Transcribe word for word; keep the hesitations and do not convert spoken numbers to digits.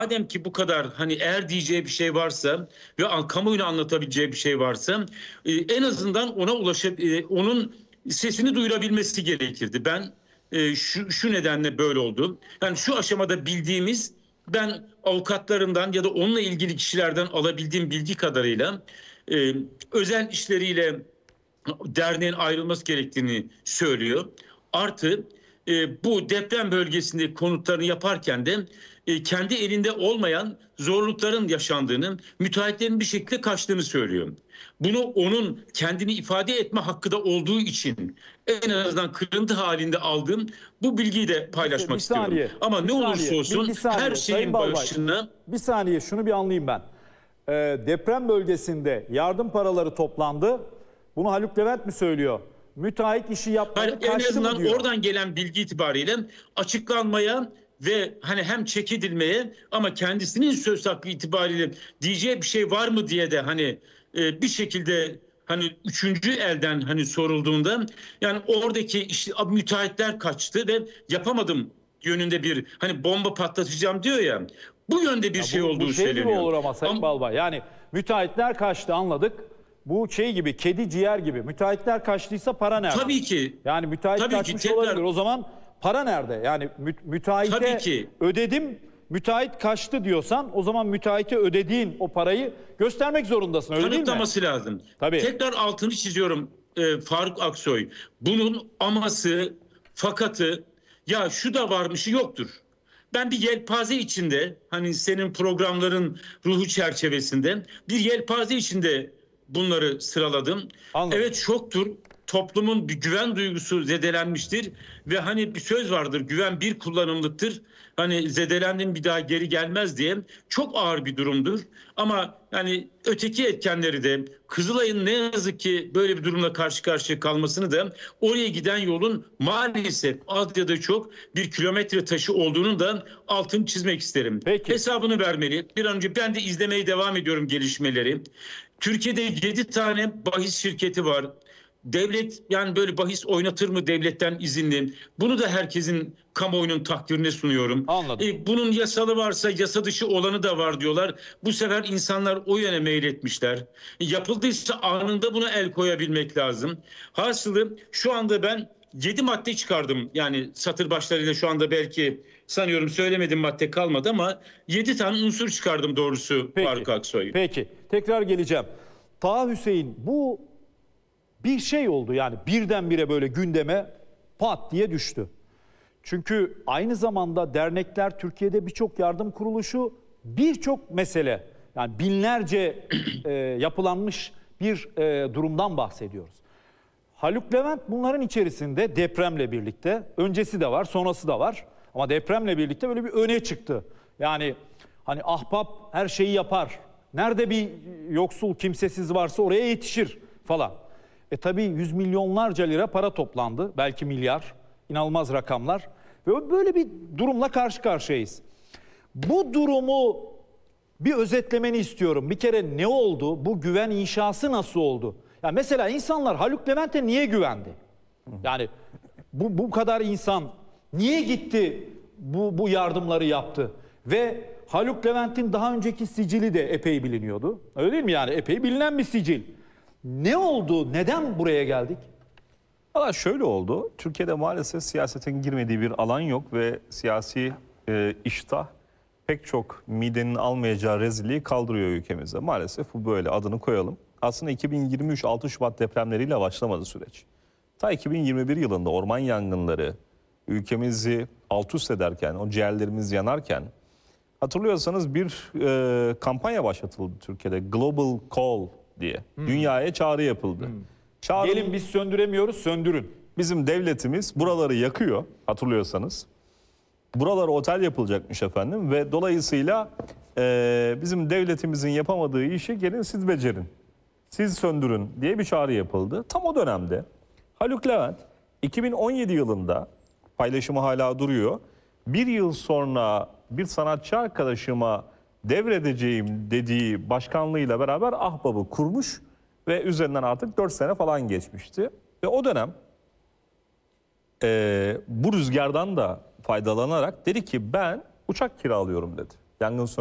Madem ki bu kadar hani eğer diyeceği bir şey varsa ve an- kamuoyuna anlatabileceği bir şey varsa e, en azından ona ulaşıp e, onun sesini duyurabilmesi gerekirdi. Ben e, şu, şu nedenle böyle oldu. Yani şu aşamada bildiğimiz ben avukatlarından ya da onunla ilgili kişilerden alabildiğim bilgi kadarıyla e, özel işleriyle derneğin ayrılması gerektiğini söylüyor. Artı e, bu deprem bölgesinde konutlarını yaparken de e, kendi elinde olmayan zorlukların yaşandığını, müteahhitlerin bir şekilde kaçtığını söylüyor. Bunu onun kendini ifade etme hakkı da olduğu için en azından kırıntı halinde aldığım bu bilgiyi de Bir, paylaşmak bir istiyorum. saniye. Ama bir ne olursa saniye, olsun bir, bir saniye. her Sayın şeyin Balbay, başına... bir saniye şunu bir anlayayım ben. Ee, deprem bölgesinde yardım paraları toplandı. Bunu Haluk Levent mi söylüyor? Müteahhit işi yapmadı, Hayır, en kaçtı mı azından diyor? oradan gelen bilgi itibariyle açıklanmaya ve hani hem çek edilmeye ama kendisinin söz hakkı itibariyle diyeceği bir şey var mı diye de hani e, bir şekilde hani üçüncü elden hani sorulduğunda yani oradaki işte müteahhitler kaçtı ve yapamadım yönünde bir hani bomba patlatacağım diyor ya, bu yönde bir Ya şey bu, bu olduğu şey gibi söyleniyor. olur ama Sayın Ama, Balbay. Yani müteahhitler kaçtı, anladık. Bu şey gibi, kedi ciğer gibi. Müteahhitler kaçtıysa para nerede? tabii ki Yani müteahhit tabii ki kaçmış tekrar olabilir. O zaman para nerede? Yani mü, müteahhite tabii ki ödedim, müteahhit kaçtı diyorsan o zaman müteahhite ödediğin o parayı göstermek zorundasın, öyle değil mi? kanıtlaması lazım. Tabii. Tekrar altını çiziyorum e, Faruk Aksoy. Bunun aması, fakatı, ya şu da varmışı yoktur. Ben bir yelpaze içinde hani senin programların ruhu çerçevesinde bir yelpaze içinde bunları sıraladım. Anladım. Evet, şoktur. Toplumun bir güven duygusu zedelenmiştir ve hani bir söz vardır, güven bir kullanımlıktır. Hani zedelendim bir daha geri gelmez diye çok ağır bir durumdur. Ama yani öteki etkenleri de Kızılay'ın ne yazık ki böyle bir durumla karşı karşıya kalmasını da oraya giden yolun maalesef az ya da çok bir kilometre taşı olduğunun da altını çizmek isterim. Peki. Hesabını vermeli. Bir an önce ben de izlemeye devam ediyorum gelişmeleri. Türkiye'de yedi tane bahis şirketi var. Devlet yani böyle bahis oynatır mı devletten izinli? Bunu da herkesin, kamuoyunun takdirine sunuyorum. Anladım. E, bunun yasalı varsa yasa dışı olanı da var diyorlar. Bu sefer insanlar o yöne meyletmişler. E, yapıldıysa anında buna el koyabilmek lazım. Hasılı şu anda ben yedi madde çıkardım. Yani satır başlarıyla şu anda belki sanıyorum söylemedim madde kalmadı ama yedi tane unsur çıkardım doğrusu Peki. Faruk Aksoy. Peki. Tekrar geleceğim. Taha Hüseyin, bu bir şey oldu yani birdenbire böyle gündeme pat diye düştü. Çünkü aynı zamanda dernekler, Türkiye'de birçok yardım kuruluşu, birçok mesele, yani binlerce e, yapılanmış bir e, durumdan bahsediyoruz. Haluk Levent bunların içerisinde depremle birlikte, öncesi de var, sonrası da var. Ama depremle birlikte böyle bir öne çıktı. Yani hani ahbap her şeyi yapar. Nerede bir yoksul, kimsesiz varsa oraya yetişir falan. E tabii yüz milyonlarca lira para toplandı. Belki milyar. İnanılmaz rakamlar. Ve böyle bir durumla karşı karşıyayız. Bu durumu bir özetlemeni istiyorum. Bir kere ne oldu? Bu güven inşası nasıl oldu? Ya mesela insanlar Haluk Levent'e niye güvendi? Yani bu bu kadar insan niye gitti bu bu yardımları yaptı? Ve Haluk Levent'in daha önceki sicili de epey biliniyordu. Öyle değil mi yani? Epey bilinen bir sicil. Ne oldu? Neden buraya geldik? Valla şöyle oldu. Türkiye'de maalesef siyasetin girmediği bir alan yok ve siyasi e, iştah pek çok midenin almayacağı rezilliği kaldırıyor ülkemizde. Maalesef bu böyle, adını koyalım. Aslında iki bin yirmi üç altı Şubat depremleriyle başlamadı süreç. Ta iki bin yirmi bir yılında orman yangınları ülkemizi alt üst ederken, o ciğerlerimiz yanarken hatırlıyorsanız bir e, kampanya başlatıldı Türkiye'de. Global Call diye. Hmm. Dünyaya çağrı yapıldı. Hmm. Çağrı, Gelin biz söndüremiyoruz, söndürün. Bizim devletimiz buraları yakıyor hatırlıyorsanız. Buralara otel yapılacakmış efendim ve dolayısıyla e, bizim devletimizin yapamadığı işi gelin siz becerin. Siz söndürün diye bir çağrı yapıldı. Tam o dönemde Haluk Levent iki bin on yedi yılında, paylaşımı hala duruyor, bir yıl sonra bir sanatçı arkadaşıma devredeceğim dediği başkanlığıyla beraber Ahbap'ı kurmuş ve üzerinden artık dört sene falan geçmişti. Ve o dönem e, bu rüzgardan da faydalanarak dedi ki ben uçak kiralıyorum dedi. Yangın